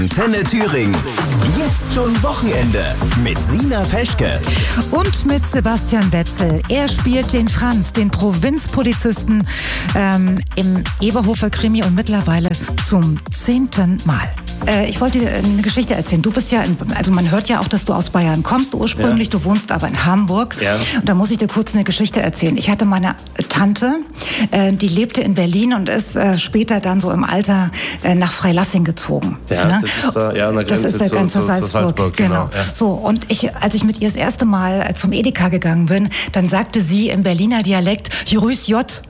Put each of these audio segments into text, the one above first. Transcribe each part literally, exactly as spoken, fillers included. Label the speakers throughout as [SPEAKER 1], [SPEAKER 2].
[SPEAKER 1] Antenne Thüringen. Jetzt schon Wochenende mit Sina Peschke.
[SPEAKER 2] Und mit Sebastian Wetzel. Er spielt den Franz, den Provinzpolizisten ähm, im Eberhofer Krimi und mittlerweile zum zehnten Mal. Äh, ich wollte dir eine Geschichte erzählen. Du bist ja, in, also man hört ja auch, dass du aus Bayern kommst ursprünglich. Ja. Du wohnst aber in Hamburg. Ja. Und da muss ich dir kurz eine Geschichte erzählen. Ich hatte meine Tante, äh, die lebte in Berlin und ist äh, später dann so im Alter äh, nach Freilassing gezogen.
[SPEAKER 3] Ja, ne? Das ist da, ja, an der Grenze
[SPEAKER 2] das ist der
[SPEAKER 3] zu,
[SPEAKER 2] Grenze
[SPEAKER 3] zu,
[SPEAKER 2] Salzburg.
[SPEAKER 3] zu Salzburg. Genau.
[SPEAKER 2] genau. Ja. So, und ich, als ich mit ihr das erste Mal zum Edeka gegangen bin, dann sagte sie im Berliner Dialekt, Grüß J.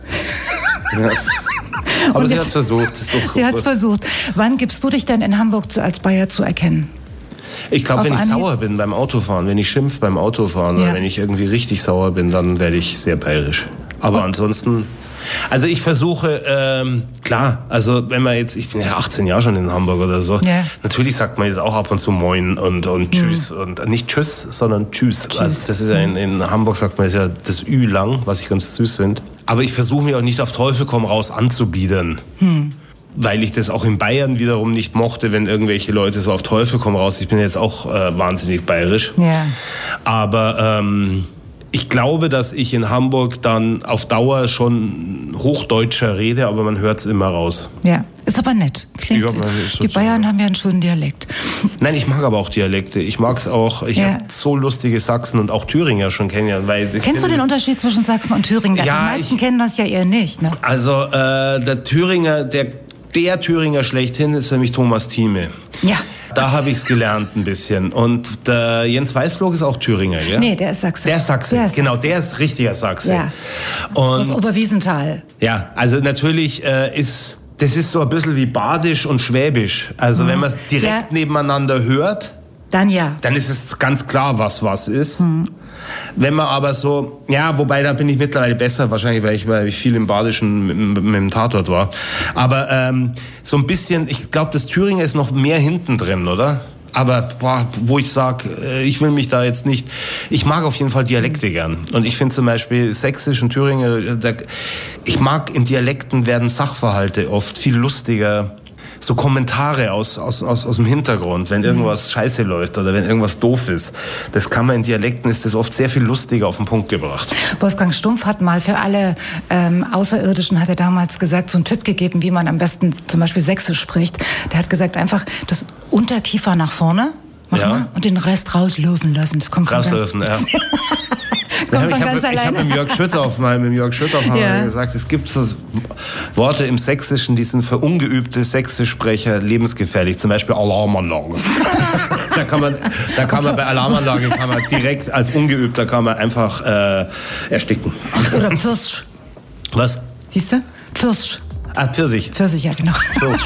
[SPEAKER 3] Ja. Aber
[SPEAKER 2] und
[SPEAKER 3] sie
[SPEAKER 2] jetzt,
[SPEAKER 3] hat es versucht. Ist doch
[SPEAKER 2] sie hat es versucht. Wann gibst du dich denn in Hamburg zu, als Bayer zu erkennen?
[SPEAKER 3] Ich glaube, wenn ich
[SPEAKER 2] Anhieb?
[SPEAKER 3] sauer bin beim Autofahren, wenn ich schimpf beim Autofahren ja. oder wenn ich irgendwie richtig sauer bin, dann werde ich sehr bayerisch. Aber und? ansonsten... Also ich versuche, ähm, klar, also wenn man jetzt, ich bin ja achtzehn Jahre schon in Hamburg oder so, ja. natürlich sagt man jetzt auch ab und zu Moin und, und Tschüss. Mhm. Und nicht Tschüss, sondern Tschüss. Tschüss. Also das ist ja in, in Hamburg sagt man ist ja das Ü lang, was ich ganz süß finde. Aber ich versuche mich auch nicht auf Teufel komm raus anzubiedern. Mhm. Weil ich das auch in Bayern wiederum nicht mochte, wenn irgendwelche Leute so auf Teufel komm raus. Ich bin jetzt auch äh, wahnsinnig bayerisch. Ja. Aber ähm, ich glaube, dass ich in Hamburg dann auf Dauer schon Hochdeutscher rede, aber man hört es immer raus.
[SPEAKER 2] Ja, ist aber nett. Klingt,
[SPEAKER 3] ja,
[SPEAKER 2] die Bayern haben ja einen schönen Dialekt.
[SPEAKER 3] Nein, ich mag aber auch Dialekte. Ich mag es auch. Ich ja. habe so lustige Sachsen und auch Thüringer schon kennengelernt. Weil
[SPEAKER 2] Kennst du den Unterschied zwischen Sachsen und Thüringen? Ja, die meisten ich, kennen das ja eher nicht. Ne?
[SPEAKER 3] Also äh, der Thüringer, der, der Thüringer schlechthin ist für mich Thomas Thieme. Ja. Da habe ich es gelernt ein bisschen. Und der Jens Weißflog ist auch Thüringer, ja? Nee, der ist Sachse. Der ist Sachse, der ist genau, Sachse. Der ist richtiger Sachse. Ja. Und aus Oberwiesenthal. Ja, also natürlich äh, ist, das ist so ein bisschen wie Badisch und Schwäbisch. Also mhm. wenn man es direkt ja. nebeneinander hört, dann ja. Dann ist es ganz klar, was was ist. Mhm. Wenn man aber so, ja, wobei da bin ich mittlerweile besser, wahrscheinlich, weil ich, weil ich viel im Badischen mit, mit, mit dem Tatort war. Aber ähm, so ein bisschen, ich glaube, das Thüringer ist noch mehr hinten drin, oder? Aber boah, wo ich sage, ich will mich da jetzt nicht... Ich mag auf jeden Fall Dialekte gern. Und ich finde zum Beispiel Sächsisch und Thüringer... Da, ich mag, in Dialekten werden Sachverhalte oft viel lustiger. So Kommentare aus, aus, aus, aus dem Hintergrund, wenn irgendwas scheiße läuft oder wenn irgendwas doof ist. Das kann man in Dialekten, ist das oft sehr viel lustiger auf den Punkt gebracht. Wolfgang Stumpf hat mal für alle ähm, Außerirdischen, hat er damals gesagt, so einen Tipp gegeben, wie man am besten zum Beispiel Sächsisch spricht. Der hat gesagt, einfach das Unterkiefer nach vorne machen ja. und den Rest rauslöwen lassen. Das kommt rauslöwen, ja. Ja, ich habe hab mit Jörg Schüttorf mal mit Jörg Schüttorf ja. gesagt, es gibt so Worte im Sächsischen, die sind für ungeübte Sächsischsprecher lebensgefährlich. Zum Beispiel Alarmanlage. da kann man, da kann man bei Alarmanlage kann man direkt als Ungeübter kann man einfach äh, ersticken. Oder Pfirsch. Was? Siehst du? Pfirsch. Ah, Pfirsich. Pfirsich, ja genau. Pfirsch.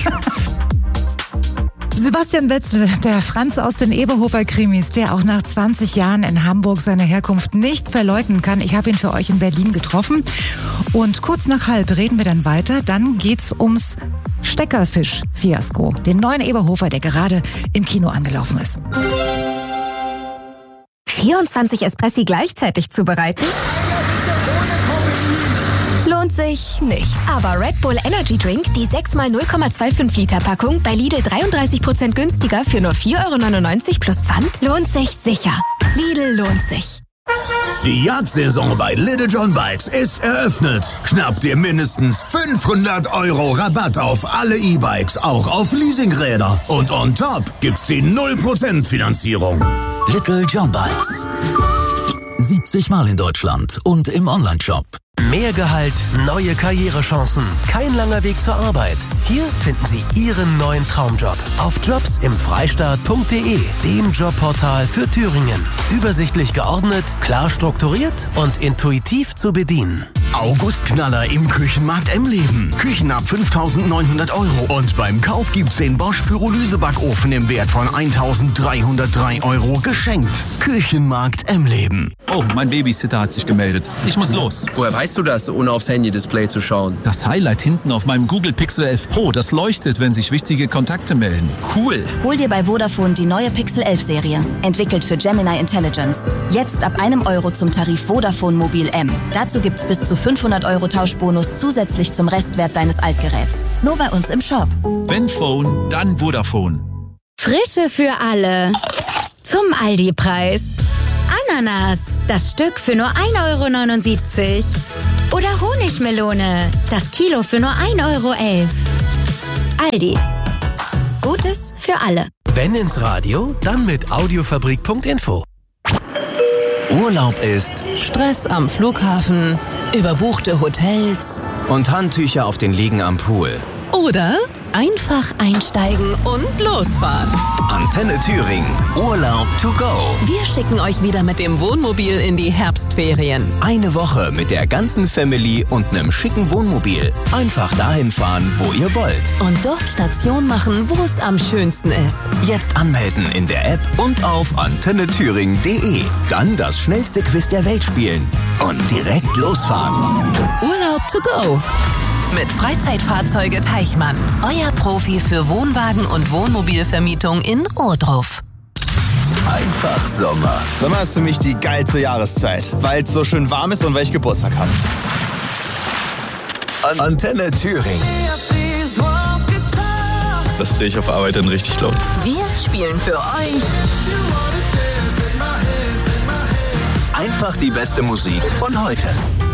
[SPEAKER 3] Sebastian Wetzel, der Franz aus den Eberhofer Krimis, der auch nach zwanzig Jahren in Hamburg seine Herkunft nicht verleugnen kann. Ich habe ihn für euch in Berlin getroffen. Und kurz nach halb reden wir dann weiter. Dann geht's ums Steckerfisch-Fiasko. Den neuen Eberhofer, der gerade im Kino angelaufen ist.
[SPEAKER 4] vierundzwanzig Espressi gleichzeitig zubereiten? Lohnt sich nicht. Aber Red Bull Energy Drink, die sechs mal null Komma fünfundzwanzig Liter Packung, bei Lidl dreiunddreißig Prozent günstiger für nur vier Euro neunundneunzig plus Pfand, lohnt sich sicher. Lidl lohnt sich.
[SPEAKER 1] Die Jagdsaison bei Little John Bikes ist eröffnet. Schnapp dir mindestens fünfhundert Euro Rabatt auf alle E-Bikes, auch auf Leasingräder. Und on top gibt's die null Prozent Finanzierung. Little John Bikes. siebzig Mal in Deutschland und im Onlineshop.
[SPEAKER 5] Mehr Gehalt, neue Karrierechancen, kein langer Weg zur Arbeit. Hier finden Sie Ihren neuen Traumjob auf jobs im freistaat punkt de, dem Jobportal für Thüringen. Übersichtlich geordnet, klar strukturiert und intuitiv zu bedienen.
[SPEAKER 1] Augustknaller im Küchenmarkt Emleben. Küchen ab fünftausendneunhundert Euro. Und beim Kauf gibt's den Bosch Pyrolysebackofen im Wert von eintausenddreihundertdrei Euro geschenkt. Küchenmarkt Emleben.
[SPEAKER 6] Oh, mein Babysitter hat sich gemeldet. Ich muss los.
[SPEAKER 7] Woher weißt du das, ohne aufs Handy-Display zu schauen?
[SPEAKER 6] Das Highlight hinten auf meinem Google Pixel elf Pro, das leuchtet, wenn sich wichtige Kontakte melden.
[SPEAKER 7] Cool.
[SPEAKER 8] Hol dir bei Vodafone die neue Pixel elf Serie. Entwickelt für Gemini Intelligence. Jetzt ab einem Euro zum Tarif Vodafone Mobil M. Dazu gibt's bis zu fünfhundert Euro Tauschbonus zusätzlich zum Restwert deines Altgeräts. Nur bei uns im Shop.
[SPEAKER 6] Wenn Phone, dann Vodafone.
[SPEAKER 9] Frische für alle. Zum Aldi-Preis. Ananas, das Stück für nur ein Euro neunundsiebzig. Oder Honigmelone, das Kilo für nur ein Euro elf. Aldi. Gutes für alle.
[SPEAKER 5] Wenn ins Radio, dann mit audiofabrik punkt info.
[SPEAKER 10] Urlaub ist
[SPEAKER 11] Stress am Flughafen, überbuchte Hotels
[SPEAKER 10] und Handtücher auf den Liegen am Pool.
[SPEAKER 11] Oder einfach einsteigen und losfahren.
[SPEAKER 10] Antenne Thüringen. Urlaub to go.
[SPEAKER 11] Wir schicken euch wieder mit dem Wohnmobil in die Herbstferien.
[SPEAKER 10] Eine Woche mit der ganzen Family und einem schicken Wohnmobil. Einfach dahin fahren, wo ihr wollt.
[SPEAKER 11] Und dort Station machen, wo es am schönsten ist.
[SPEAKER 10] Jetzt anmelden in der App und auf antenne thüringen punkt de. Dann das schnellste Quiz der Welt spielen. Und direkt losfahren.
[SPEAKER 11] Urlaub to go. Mit Freizeitfahrzeuge Teichmann. Euer Profi für Wohnwagen- und Wohnmobilvermietung in Ohrdruf.
[SPEAKER 10] Einfach Sommer.
[SPEAKER 12] Sommer ist für mich die geilste Jahreszeit, weil es so schön warm ist und weil ich Geburtstag habe.
[SPEAKER 10] An Antenne Thüringen.
[SPEAKER 13] Das drehe ich auf Arbeit dann richtig laut.
[SPEAKER 11] Wir spielen für euch
[SPEAKER 10] einfach die beste Musik von heute.